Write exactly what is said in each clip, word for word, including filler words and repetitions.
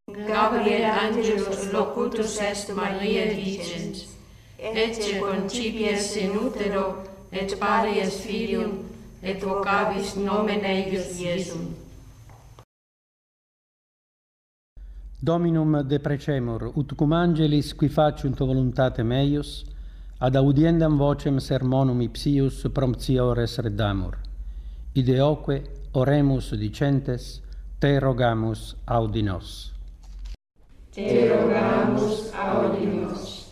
Gabriel Angelus locutus est Maria dicens, ecce concipies in utero, et parias filium, et vocabis nomen eius Iesum. Dominum deprecemur, ut cum angelis qui faciunt voluntatem eius, ad audiendam vocem sermonum ipsius promptiores reddamur. Ideoque oremus dicentes, te rogamus audi nos. Te rogamus audi nos.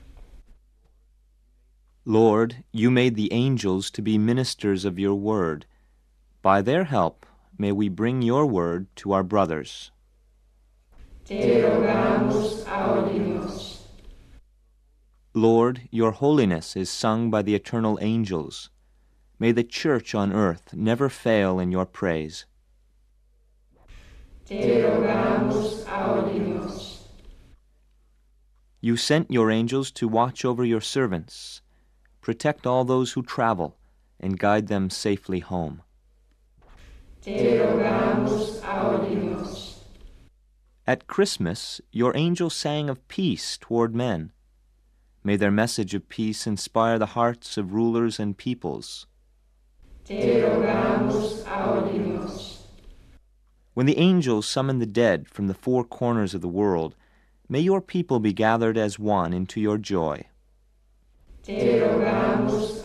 Lord, you made the angels to be ministers of your word. By their help may we bring your word to our brothers. Te rogamus audi nos. Lord, your holiness is sung by the eternal angels. May the church on earth never fail in your praise. Te rogamus audi nos. You sent your angels to watch over your servants. Protect all those who travel and guide them safely home. Te rogamus audi nos. At Christmas, your angels sang of peace toward men. May their message of peace inspire the hearts of rulers and peoples. Te rogamus audi nos. When the angels summon the dead from the four corners of the world, may your people be gathered as one into your joy. Te rogamus